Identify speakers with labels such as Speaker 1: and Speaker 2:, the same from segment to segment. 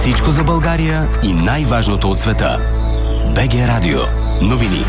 Speaker 1: Всичко за България и най-важното от света. БГ Радио. Новини.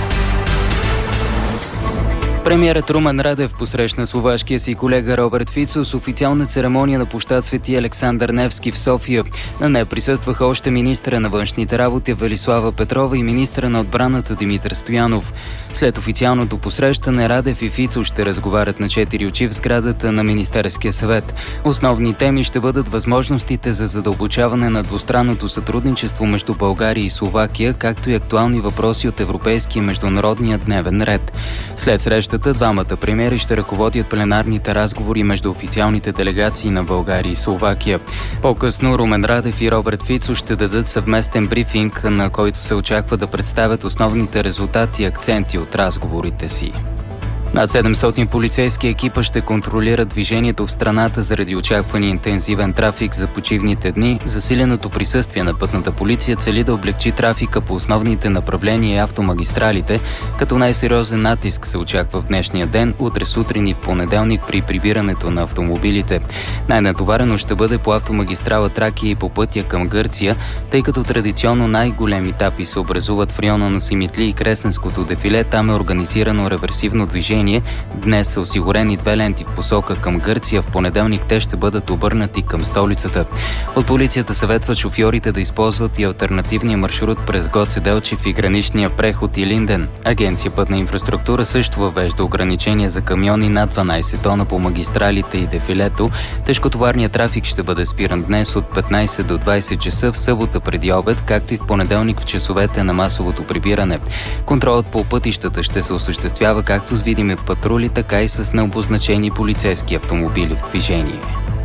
Speaker 2: Премиерът Румен Радев посрещна словашкия си колега Роберт Фицо с официална церемония на площад Свети Александър Невски в София. На нея присъстваха още министъра на външните работи Велислава Петрова и министъра на отбраната Димитър Стоянов. След официалното посрещане Радев и Фицо ще разговарят на 4 очи в сградата на Министерския съвет. Основни теми ще бъдат възможностите за задълбочаване на двустранното сътрудничество между България и Словакия, както и актуални въпроси от европейския и международния дневен ред. След срещата двамата премиери ще ръководят пленарните разговори между официалните делегации на България и Словакия. По-късно Румен Радев и Роберт Фицо ще дадат съвместен брифинг, на който се очаква да представят основните резултати и акценти от разговорите си. Над 700 полицейски екипа ще контролират движението в страната заради очаквания интензивен трафик за почивните дни. Засиленото присъствие на пътната полиция цели да облекчи трафика по основните направления и автомагистралите, като най-сериозен натиск се очаква в днешния ден, утре сутрин и в понеделник при прибирането на автомобилите. Най-натоварено ще бъде по автомагистрала Тракия и по пътя към Гърция, тъй като традиционно най-големи етапи се образуват в района на Симитли и Кресненското дефиле. Там е организирано реверсивно движение. Днес са осигурени 2 ленти в посока към Гърция. В понеделник те ще бъдат обърнати към столицата. От полицията съветват шофьорите да използват и алтернативния маршрут през Гоце Делчев и граничния преход Илинден. Агенция Пътна инфраструктура също въвежда ограничения за камиони над 12 тона по магистралите и дефилето. Тежкотоварният трафик ще бъде спиран днес от 15 до 20 часа, в събота преди обед, както и в понеделник в часовете на масовото прибиране. Контролът по пътищата ще се осъществява както с видими патрули, така и с необозначени полицейски автомобили в движение.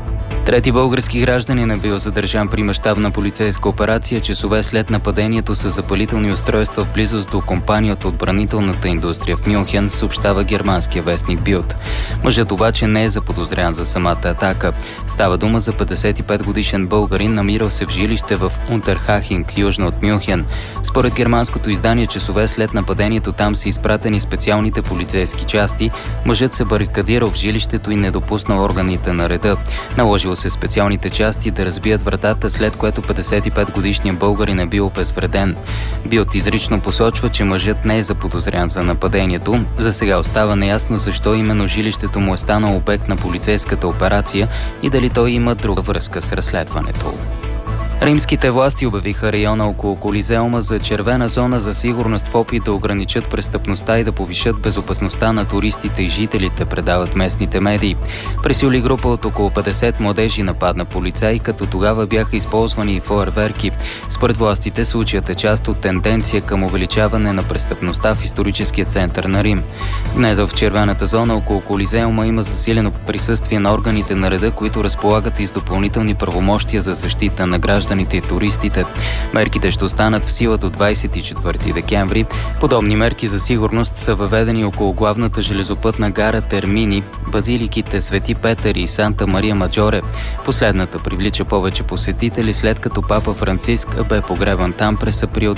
Speaker 2: Трети български гражданин е бил задържан при мащабна полицейска операция часове след нападението с запалителни устройства в близост до компания от отбранителната индустрия в Мюнхен, съобщава германския вестник Билд. Мъжът обаче не е заподозрян за самата атака. Става дума за 55-годишен българин, намирал се в жилище в Унтерхахинг, южно от Мюнхен. Според германското издание, часове след нападението там са изпратени специалните полицейски части. Мъжът се барикадирал в жилището и не допуснал органите на реда. Наложил се специалните части да разбият вратата, след което 55-годишният българин е бил обезвреден. Билд изрично посочва, че мъжът не е заподозрян за нападението. За сега остава неясно защо именно жилището му е станало обект на полицейската операция и дали той има друга връзка с разследването. Римските власти обявиха района около Колизеума за червена зона за сигурност в опит да ограничат престъпността и да повишат безопасността на туристите и жителите, предават местните медии. През юли група от около 50 младежи нападна полицаи, като тогава бяха използвани и фойерверки. Според властите случаят е част от тенденция към увеличаване на престъпността в историческия център на Рим. Днес в червената зона около Колизеума има засилено присъствие на органите на реда, които разполагат и с допълнителни правомощия за защита на гражданите и туристите. Мерките ще останат в сила до 24 декември. Подобни мерки за сигурност са въведени около главната железопътна гара Термини, базиликите Свети Петър и Санта Мария Маджоре. Последната привлича повече посетители, след като папа Франциск бе погребан там през април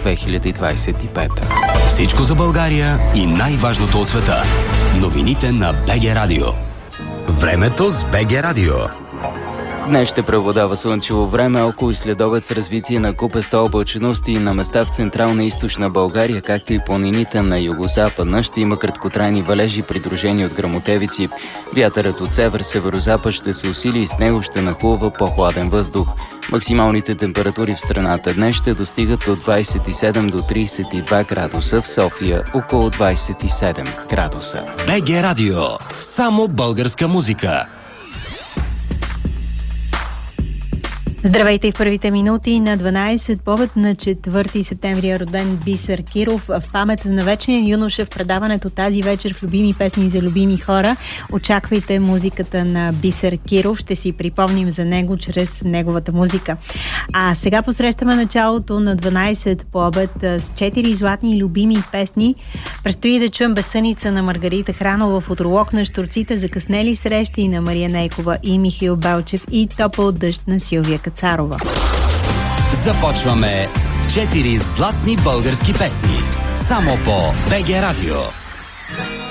Speaker 2: 2025.
Speaker 1: Всичко за България и най-важното от света. Новините на БГ Радио. Времето с БГ Радио.
Speaker 2: Днес ще преобладава слънчево време, около и следобед с развитие на купеста облачност и на места в централна и източна България, както и планините на югозападна. Ще има краткотрайни валежи, придружени от гръмотевици. Вятърът от север-северозапад ще се усили и с него ще нахлува по-хладен въздух. Максималните температури в страната днес ще достигат от 27 до 32 градуса, в София около 27 градуса.
Speaker 1: БГ Радио. Само българска музика.
Speaker 3: Здравейте в първите минути на 12 повед на 4 септември е роден Бисер Киров. В памет на вечния юноша в предаването тази вечер в Любими песни за любими хора. Очаквайте музиката на Бисер Киров. Ще си припомним за него чрез неговата музика. А сега посрещаме началото на 12 по обед с 4 златни любими песни. Предстои да чуем Безсъница на Маргарита Хранова, Футуролог на щурците, Закъснели срещи на Мария Нейкова и Михаил Белчев и Топъл дъжд на Силвия Кацарова.
Speaker 1: Започваме с 4 златни български песни. Само по БГ Радио.